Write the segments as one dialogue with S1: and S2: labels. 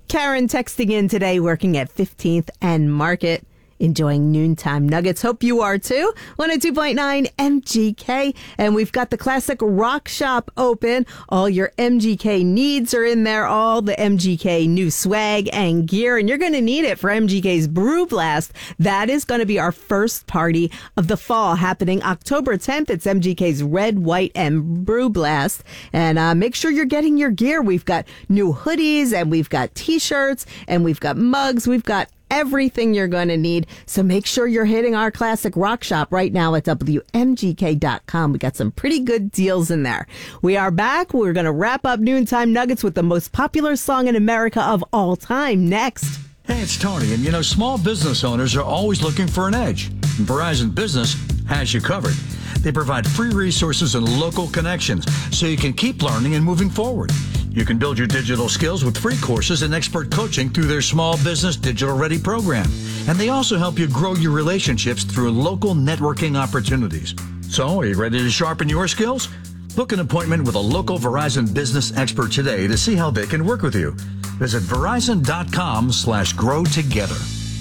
S1: Karen texting in today, working at 15th and Market. Enjoying noontime nuggets. Hope you are too. 102.9 MGK. And we've got the classic rock shop open. All your MGK needs are in there. All the MGK new swag and gear. And you're going to need it for MGK's Brew Blast. That is going to be our first party of the fall happening October 10th. It's MGK's Red, White, and Brew Blast. And make sure you're getting your gear. We've got new hoodies and we've got t-shirts and we've got mugs. We've got everything you're going to need. So make sure you're hitting our classic rock shop right now at WMGK.com. We got some pretty good deals in there. We are back. We're going to wrap up Noontime Nuggets with the most popular song in America of all time next.
S2: Hey, it's Tony. And you know, small business owners are always looking for an edge. Verizon Business has you covered. They provide free resources and local connections so you can keep learning and moving forward. You can build your digital skills with free courses and expert coaching through their Small Business Digital Ready program. And they also help you grow your relationships through local networking opportunities. So, are you ready to sharpen your skills? Book an appointment with a local Verizon business expert today to see how they can work with you. Visit Verizon.com/grow together.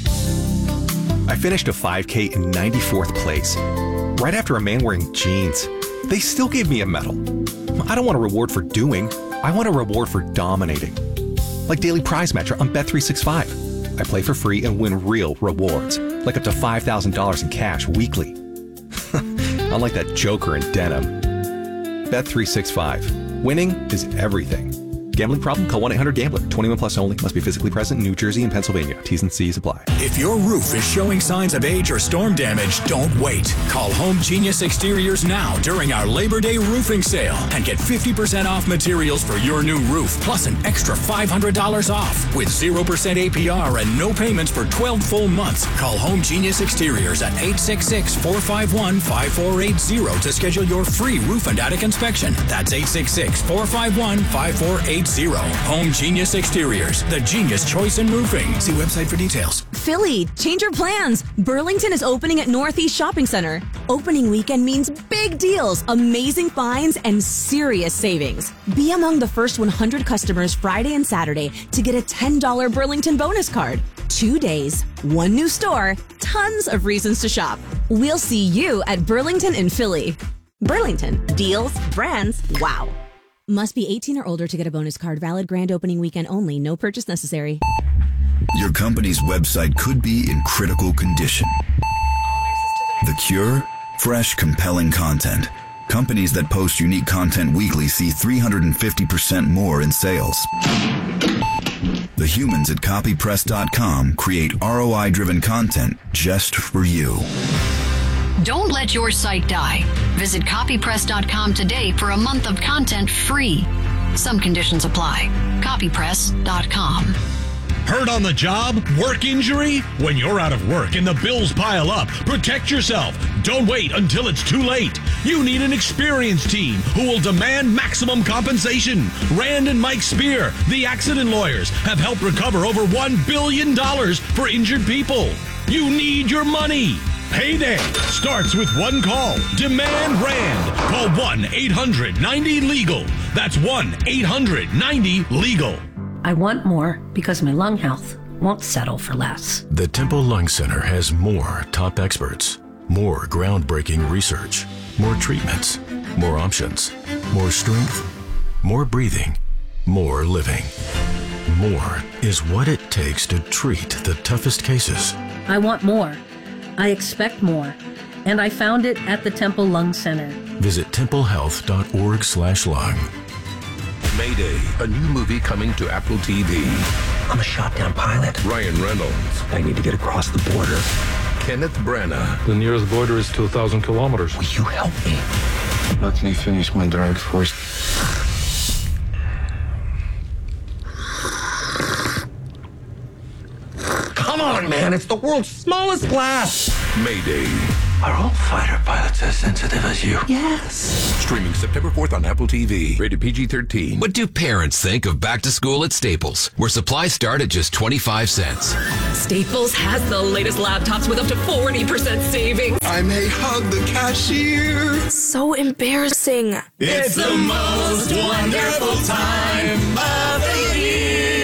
S3: I finished a 5K in 94th place, right after a man wearing jeans. They still gave me a medal. I don't want a reward for doing. I want a reward for dominating. Like Daily Prize Matcher on Bet365. I play for free and win real rewards, like up to $5,000 in cash weekly. Unlike that joker in denim. Bet365. Winning is everything. Gambling problem? Call 1-800-GAMBLER. 21 plus only. Must be physically present in New Jersey and Pennsylvania. T's and C's apply.
S4: If your roof is showing signs of age or storm damage, don't wait. Call Home Genius Exteriors now during our Labor Day roofing sale and get 50% off materials for your new roof, plus an extra $500 off with 0% APR and no payments for 12 full months. Call Home Genius Exteriors at 866-451-5480 to schedule your free roof and attic inspection. That's 866-451-5480. Home Genius Exteriors, the genius choice in roofing. See website for details.
S5: Philly, change your plans. Burlington is opening at Northeast Shopping Center. Opening weekend means big deals, amazing finds, and serious savings. Be among the first 100 customers Friday and Saturday to get a $10 Burlington bonus card. 2 days, one new store, tons of reasons to shop. We'll see you at Burlington in Philly. Burlington, deals, brands, wow. Must be 18 or older to get a bonus card. Valid grand opening weekend only. No purchase necessary.
S6: Your company's website could be in critical condition. The cure? Fresh, compelling content. Companies that post unique content weekly see 350% more in sales. The humans at copypress.com create ROI-driven content just for you.
S7: Don't let your site die. Visit copypress.com today for a month of content free. Some conditions apply. Copypress.com.
S8: Hurt on the job? Work injury? When you're out of work and the bills pile up, protect yourself. Don't wait until it's too late. You need an experienced team who will demand maximum compensation. Rand and Mike Spear, the accident lawyers, have helped recover over $1 billion for injured people. You need your money. Payday starts with one call. Demand Rand. Call 1-800-90-LEGAL. That's 1-800-90-LEGAL.
S9: I want more because my lung health won't settle for less.
S10: The Temple Lung Center has more top experts, more groundbreaking research, more treatments, more options, more strength, more breathing, more living. More is what it takes to treat the toughest cases.
S9: I want more. I expect more. And I found it at the Temple Lung Center.
S10: Visit templehealth.org/lung.
S11: Mayday, a new movie coming to Apple TV.
S12: I'm a shotgun pilot.
S11: Ryan Reynolds.
S12: I need to get across the border.
S11: Kenneth Branagh.
S13: The nearest border is 2,000 kilometers.
S12: Will you help me?
S13: Let me finish my drink first.
S12: Come on, man. It's the world's smallest glass.
S11: Mayday.
S12: Are all fighter pilots as sensitive as you?
S9: Yes.
S11: Streaming September 4th on Apple TV. Rated PG-13.
S14: What do parents think of back to school at Staples, where supplies start at just 25 cents?
S15: Staples has the latest laptops with up to 40% savings.
S16: I may hug the cashier.
S15: So embarrassing.
S16: It's the most wonderful time of the year.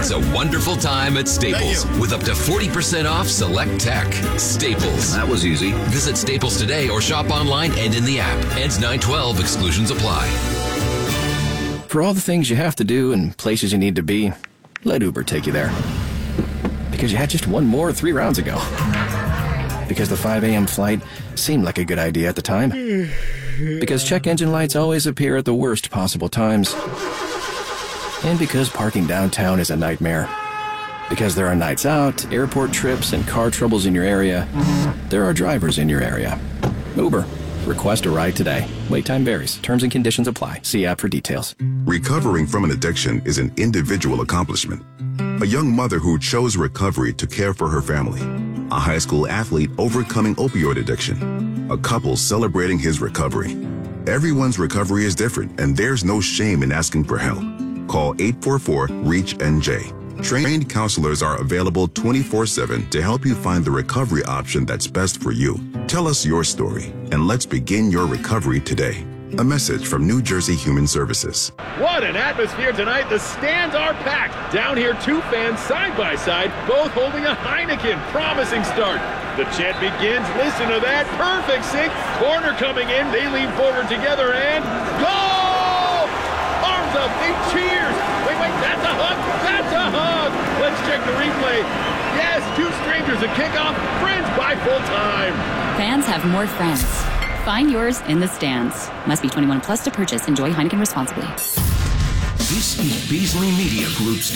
S14: It's a wonderful time at Staples with up to 40% off select tech. Staples.
S17: That was easy.
S14: Visit Staples today or shop online and in the app. Ends 9/12. Exclusions apply.
S18: For all the things you have to do and places you need to be, let Uber take you there. Because you had just one more 3 rounds ago. Because the 5 a.m. flight seemed like a good idea at the time. Because check engine lights always appear at the worst possible times. And because parking downtown is a nightmare. Because there are nights out, airport trips, and car troubles in your area, there are drivers in your area. Uber. Request a ride today. Wait time varies. Terms and conditions apply. See app for details.
S19: Recovering from an addiction is an individual accomplishment. A young mother who chose recovery to care for her family. A high school athlete overcoming opioid addiction. A couple celebrating his recovery. Everyone's recovery is different, and there's no shame in asking for help. Call 844-REACH-NJ. Trained counselors are available 24/7 to help you find the recovery option that's best for you. Tell us your story, and let's begin your recovery today. A message from New Jersey Human Services.
S20: What an atmosphere tonight. The stands are packed. Down here, 2 fans side by side, both holding a Heineken. Promising start. The chant begins. Listen to that. Perfect sync. Corner coming in. They lean forward together and goal! Arms up. They cheers. Wait, that's a hug. That's a hug. Let's check the replay. Yes, 2 strangers at kickoff. Friends by full time.
S21: Fans have more friends. Find yours in the stands. Must be 21 plus to purchase. Enjoy Heineken responsibly.
S22: This is Beasley Media Group's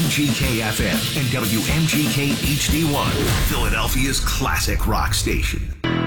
S22: WMGK-FM and WMGK HD1, Philadelphia's classic rock station.